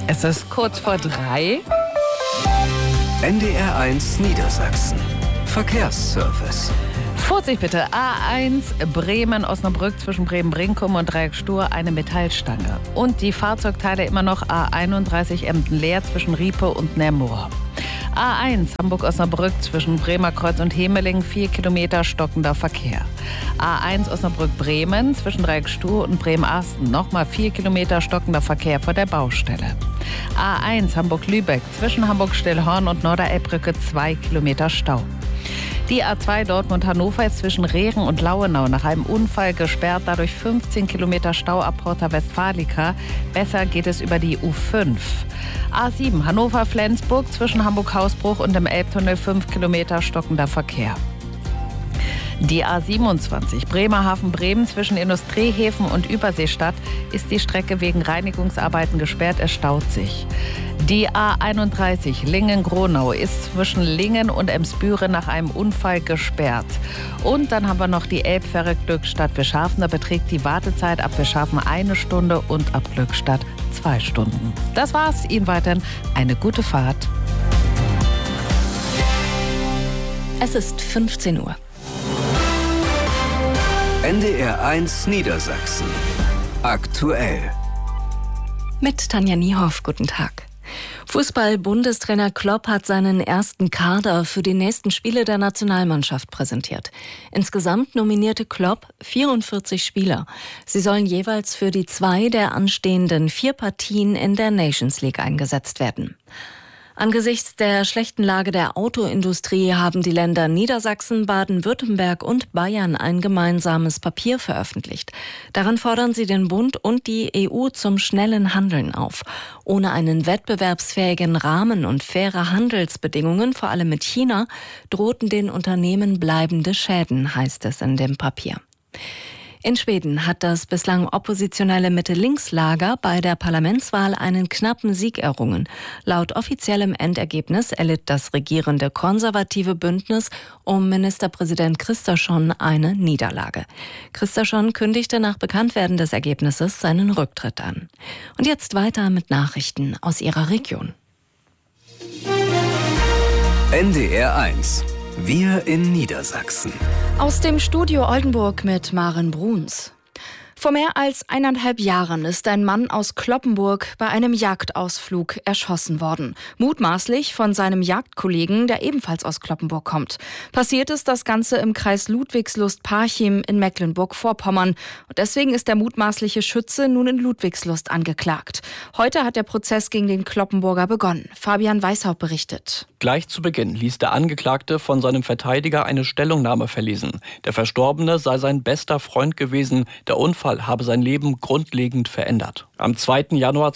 Es ist kurz vor 3. NDR1 Niedersachsen. Verkehrsservice. Vorsicht bitte, A1 Bremen-Osnabrück zwischen Bremen-Brinkum und Dreieck-Stur eine Metallstange. Und die Fahrzeugteile immer noch A31 Emden-Leer zwischen Riepe und Nemmoor. A1 Hamburg-Osnabrück zwischen Bremerkreuz und Hemeling 4 Kilometer stockender Verkehr. A1 Osnabrück-Bremen zwischen Dreieck-Stur und Bremen-Arsten nochmal 4 Kilometer stockender Verkehr vor der Baustelle. A1 Hamburg-Lübeck zwischen Hamburg-Stillhorn und Norderelbbrücke 2 Kilometer Stau. Die A2 Dortmund-Hannover ist zwischen Rehren und Lauenau nach einem Unfall gesperrt, dadurch 15 Kilometer Stau ab Porta Westfalica. Besser geht es über die U5. A7 Hannover-Flensburg zwischen Hamburg-Hausbruch und dem Elbtunnel 5 Kilometer stockender Verkehr. Die A27 Bremerhaven-Bremen zwischen Industriehäfen und Überseestadt ist die Strecke wegen Reinigungsarbeiten gesperrt, es staut sich. Die A31 Lingen-Gronau ist zwischen Lingen und Emsbüren nach einem Unfall gesperrt. Und dann haben wir noch die Elbfähre Glückstadt-Wischhafen. Da beträgt die Wartezeit ab Wischhafen 1 Stunde und ab Glückstadt 2 Stunden. Das war's. Ihnen weiterhin eine gute Fahrt. Es ist 15 Uhr. NDR1 Niedersachsen. Aktuell. Mit Tanja Niehoff, guten Tag. Fußball-Bundestrainer Klopp hat seinen ersten Kader für die nächsten Spiele der Nationalmannschaft präsentiert. Insgesamt nominierte Klopp 44 Spieler. Sie sollen jeweils für die 2 der anstehenden 4 Partien in der Nations League eingesetzt werden. Angesichts der schlechten Lage der Autoindustrie haben die Länder Niedersachsen, Baden-Württemberg und Bayern ein gemeinsames Papier veröffentlicht. Darin fordern sie den Bund und die EU zum schnellen Handeln auf. Ohne einen wettbewerbsfähigen Rahmen und faire Handelsbedingungen, vor allem mit China, drohten den Unternehmen bleibende Schäden, heißt es in dem Papier. In Schweden hat das bislang oppositionelle Mitte-Links-Lager bei der Parlamentswahl einen knappen Sieg errungen. Laut offiziellem Endergebnis erlitt das regierende konservative Bündnis um Ministerpräsident Kristersson eine Niederlage. Kristersson kündigte nach Bekanntwerden des Ergebnisses seinen Rücktritt an. Und jetzt weiter mit Nachrichten aus ihrer Region. NDR1. Wir in Niedersachsen. Aus dem Studio Oldenburg mit Maren Bruns. Vor mehr als 1,5 Jahren ist ein Mann aus Cloppenburg bei einem Jagdausflug erschossen worden. Mutmaßlich von seinem Jagdkollegen, der ebenfalls aus Cloppenburg kommt. Passiert ist das Ganze im Kreis Ludwigslust-Parchim in Mecklenburg-Vorpommern. Und deswegen ist der mutmaßliche Schütze nun in Ludwigslust angeklagt. Heute hat der Prozess gegen den Cloppenburger begonnen. Fabian Weishaupt berichtet. Gleich zu Beginn ließ der Angeklagte von seinem Verteidiger eine Stellungnahme verlesen. Der Verstorbene sei sein bester Freund gewesen. Der Unfall habe sein Leben grundlegend verändert. Am 2. Januar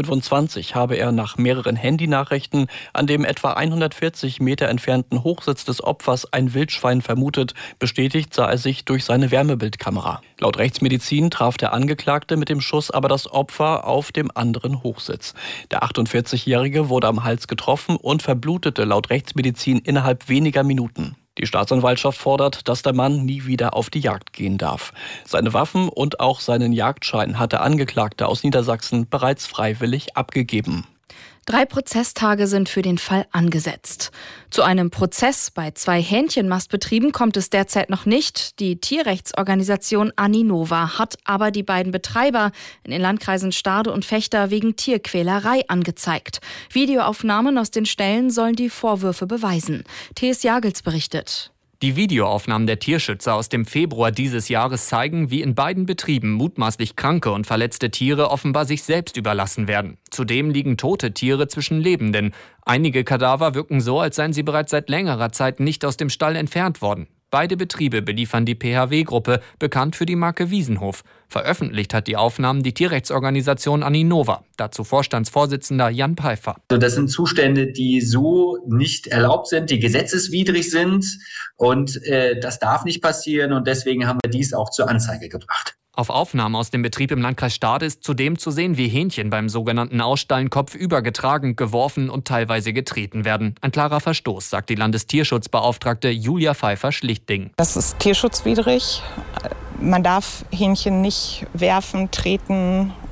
2025 habe er nach mehreren Handynachrichten an dem etwa 140 Meter entfernten Hochsitz des Opfers ein Wildschwein vermutet. Bestätigt sah er sich durch seine Wärmebildkamera. Laut Rechtsmedizin traf der Angeklagte mit dem Schuss aber das Opfer auf dem anderen Hochsitz. Der 48-Jährige wurde am Hals getroffen und verblutete laut Rechtsmedizin innerhalb weniger Minuten. Die Staatsanwaltschaft fordert, dass der Mann nie wieder auf die Jagd gehen darf. Seine Waffen und auch seinen Jagdschein hat der Angeklagte aus Niedersachsen bereits freiwillig abgegeben. 3 Prozesstage sind für den Fall angesetzt. Zu einem Prozess bei 2 Hähnchenmastbetrieben kommt es derzeit noch nicht. Die Tierrechtsorganisation Aninova hat aber die beiden Betreiber in den Landkreisen Stade und Vechta wegen Tierquälerei angezeigt. Videoaufnahmen aus den Ställen sollen die Vorwürfe beweisen. T.S. Jagels berichtet. Die Videoaufnahmen der Tierschützer aus dem Februar dieses Jahres zeigen, wie in beiden Betrieben mutmaßlich kranke und verletzte Tiere offenbar sich selbst überlassen werden. Zudem liegen tote Tiere zwischen Lebenden. Einige Kadaver wirken so, als seien sie bereits seit längerer Zeit nicht aus dem Stall entfernt worden. Beide Betriebe beliefern die PHW-Gruppe, bekannt für die Marke Wiesenhof. Veröffentlicht hat die Aufnahmen die Tierrechtsorganisation Aninova. Dazu Vorstandsvorsitzender Jan Peifer. Das sind Zustände, die so nicht erlaubt sind, die gesetzeswidrig sind. Und das darf nicht passieren. Und deswegen haben wir dies auch zur Anzeige gebracht. Auf Aufnahmen aus dem Betrieb im Landkreis Stade ist zudem zu sehen, wie Hähnchen beim sogenannten Ausstallen kopfüber getragen, geworfen und teilweise getreten werden. Ein klarer Verstoß, sagt die Landestierschutzbeauftragte Julia Pfeiffer-Schlichting. Das ist tierschutzwidrig. Man darf Hähnchen nicht werfen, treten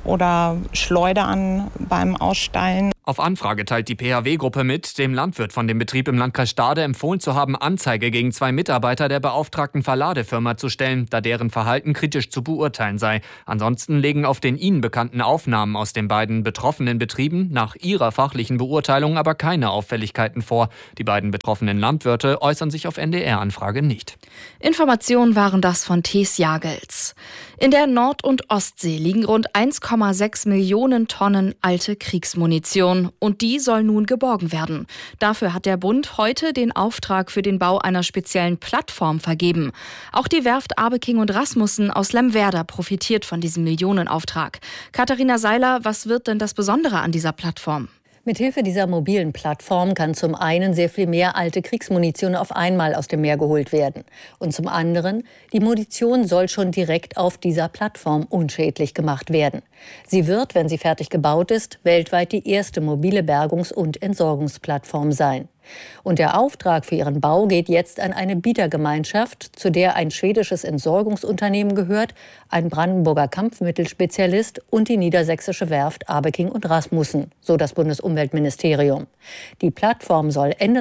oder Schleudern beim Ausstallen. Auf Anfrage teilt die PHW-Gruppe mit, dem Landwirt von dem Betrieb im Landkreis Stade empfohlen zu haben, Anzeige gegen 2 Mitarbeiter der beauftragten Verladefirma zu stellen, da deren Verhalten kritisch zu beurteilen sei. Ansonsten legen auf den ihnen bekannten Aufnahmen aus den beiden betroffenen Betrieben nach ihrer fachlichen Beurteilung aber keine Auffälligkeiten vor. Die beiden betroffenen Landwirte äußern sich auf NDR-Anfrage nicht. Informationen waren das von Thies Jagels. In der Nord- und Ostsee liegen rund 1,6 Millionen Tonnen alte Kriegsmunition. Und die soll nun geborgen werden. Dafür hat der Bund heute den Auftrag für den Bau einer speziellen Plattform vergeben. Auch die Werft Abeking und Rasmussen aus Lemwerder profitiert von diesem Millionenauftrag. Katharina Seiler, was wird denn das Besondere an dieser Plattform? Mithilfe dieser mobilen Plattform kann zum einen sehr viel mehr alte Kriegsmunition auf einmal aus dem Meer geholt werden. Und zum anderen, die Munition soll schon direkt auf dieser Plattform unschädlich gemacht werden. Sie wird, wenn sie fertig gebaut ist, weltweit die erste mobile Bergungs- und Entsorgungsplattform sein. Und der Auftrag für ihren Bau geht jetzt an eine Bietergemeinschaft, zu der ein schwedisches Entsorgungsunternehmen gehört, ein Brandenburger Kampfmittelspezialist und die niedersächsische Werft Abeking und Rasmussen, so das Bundesumweltministerium. Die Plattform soll Ende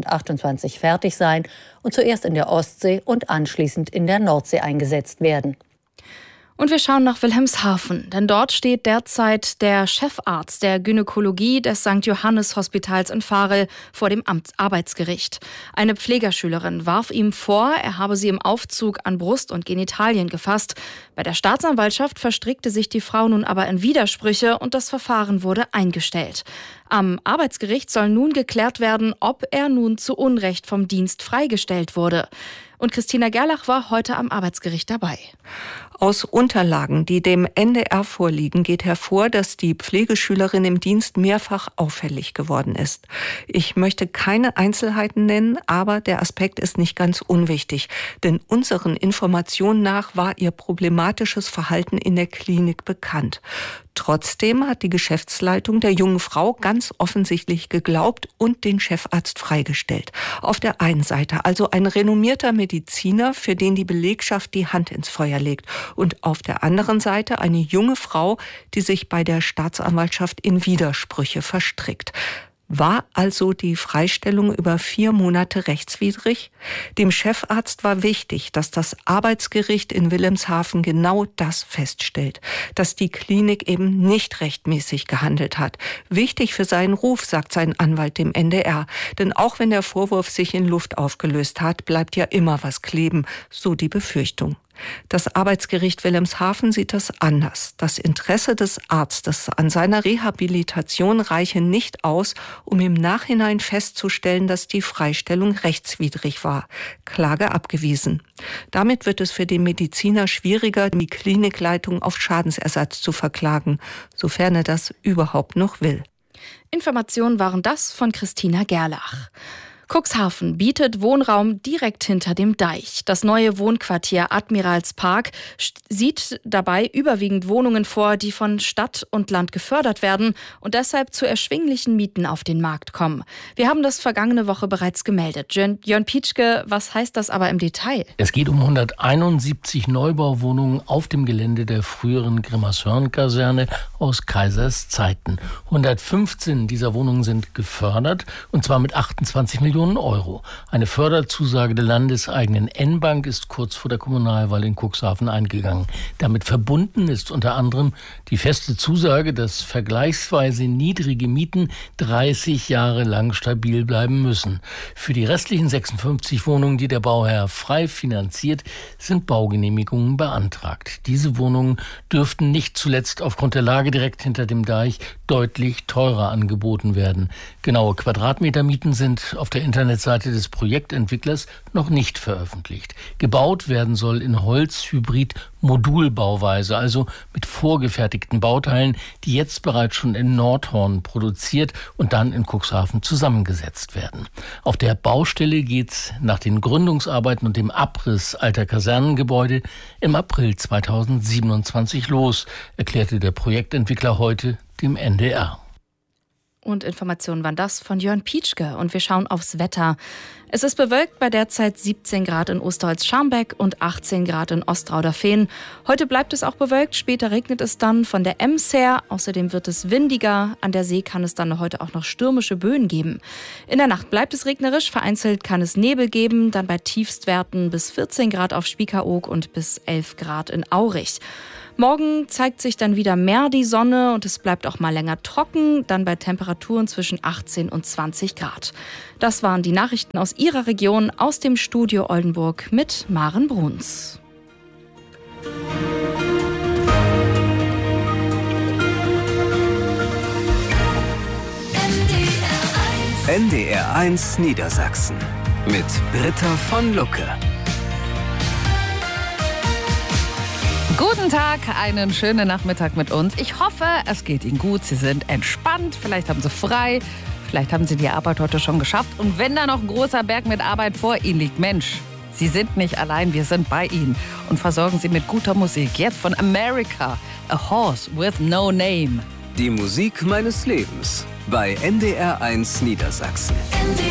2028 fertig sein und zuerst in der Ostsee und anschließend in der Nordsee eingesetzt werden. Und wir schauen nach Wilhelmshaven, denn dort steht derzeit der Chefarzt der Gynäkologie des St. Johannes Hospitals in Varel vor dem Arbeitsgericht. Eine Pflegerschülerin warf ihm vor, er habe sie im Aufzug an Brust und Genitalien gefasst. Bei der Staatsanwaltschaft verstrickte sich die Frau nun aber in Widersprüche und das Verfahren wurde eingestellt. Am Arbeitsgericht soll nun geklärt werden, ob er nun zu Unrecht vom Dienst freigestellt wurde. Und Christina Gerlach war heute am Arbeitsgericht dabei. Aus Unterlagen, die dem NDR vorliegen, geht hervor, dass die Pflegeschülerin im Dienst mehrfach auffällig geworden ist. Ich möchte keine Einzelheiten nennen, aber der Aspekt ist nicht ganz unwichtig. Denn unseren Informationen nach war ihr problematisches Verhalten in der Klinik bekannt. Trotzdem hat die Geschäftsleitung der jungen Frau ganz offensichtlich geglaubt und den Chefarzt freigestellt. Auf der einen Seite also ein renommierter Mediziner, für den die Belegschaft die Hand ins Feuer legt. Und auf der anderen Seite eine junge Frau, die sich bei der Staatsanwaltschaft in Widersprüche verstrickt. War also die Freistellung über 4 Monate rechtswidrig? Dem Chefarzt war wichtig, dass das Arbeitsgericht in Wilhelmshaven genau das feststellt, dass die Klinik eben nicht rechtmäßig gehandelt hat. Wichtig für seinen Ruf, sagt sein Anwalt dem NDR. Denn auch wenn der Vorwurf sich in Luft aufgelöst hat, bleibt ja immer was kleben, so die Befürchtung. Das Arbeitsgericht Wilhelmshaven sieht das anders. Das Interesse des Arztes an seiner Rehabilitation reiche nicht aus, um im Nachhinein festzustellen, dass die Freistellung rechtswidrig war. Klage abgewiesen. Damit wird es für den Mediziner schwieriger, die Klinikleitung auf Schadensersatz zu verklagen, sofern er das überhaupt noch will. Informationen waren das von Christina Gerlach. Cuxhaven bietet Wohnraum direkt hinter dem Deich. Das neue Wohnquartier Admiralspark sieht dabei überwiegend Wohnungen vor, die von Stadt und Land gefördert werden und deshalb zu erschwinglichen Mieten auf den Markt kommen. Wir haben das vergangene Woche bereits gemeldet. Jörn Pietschke, was heißt das aber im Detail? Es geht um 171 Neubauwohnungen auf dem Gelände der früheren Grimmershörn-Kaserne aus Kaisers Zeiten. 115 dieser Wohnungen sind gefördert und zwar mit 28 Millionen Euro. Eine Förderzusage der landeseigenen N-Bank ist kurz vor der Kommunalwahl in Cuxhaven eingegangen. Damit verbunden ist unter anderem die feste Zusage, dass vergleichsweise niedrige Mieten 30 Jahre lang stabil bleiben müssen. Für die restlichen 56 Wohnungen, die der Bauherr frei finanziert, sind Baugenehmigungen beantragt. Diese Wohnungen dürften nicht zuletzt aufgrund der Lage direkt hinter dem Deich deutlich teurer angeboten werden. Genaue Quadratmetermieten sind auf der Internetseite des Projektentwicklers noch nicht veröffentlicht. Gebaut werden soll in Holz-Hybrid-Modulbauweise, also mit vorgefertigten Bauteilen, die jetzt bereits schon in Nordhorn produziert und dann in Cuxhaven zusammengesetzt werden. Auf der Baustelle geht's nach den Gründungsarbeiten und dem Abriss alter Kasernengebäude im April 2027 los, erklärte der Projektentwickler heute dem NDR. Und Informationen waren das von Jörn Pietschke. Und wir schauen aufs Wetter. Es ist bewölkt bei derzeit 17 Grad in Osterholz-Scharmbeck und 18 Grad in Ostrauderfehn. Heute bleibt es auch bewölkt, später regnet es dann von der Ems her. Außerdem wird es windiger. An der See kann es dann heute auch noch stürmische Böen geben. In der Nacht bleibt es regnerisch, vereinzelt kann es Nebel geben. Dann bei Tiefstwerten bis 14 Grad auf Spiekeroog und bis 11 Grad in Aurich. Morgen zeigt sich dann wieder mehr die Sonne und es bleibt auch mal länger trocken, dann bei Temperaturen zwischen 18 und 20 Grad. Das waren die Nachrichten aus Ihrer Region, aus dem Studio Oldenburg mit Maren Bruns. NDR1 Niedersachsen mit Britta von Lucke. Guten Tag, einen schönen Nachmittag mit uns. Ich hoffe, es geht Ihnen gut. Sie sind entspannt, vielleicht haben Sie frei, vielleicht haben Sie die Arbeit heute schon geschafft. Und wenn da noch ein großer Berg mit Arbeit vor Ihnen liegt, Mensch, Sie sind nicht allein, wir sind bei Ihnen und versorgen Sie mit guter Musik. Jetzt von America, A Horse with No Name. Die Musik meines Lebens bei NDR1 Niedersachsen.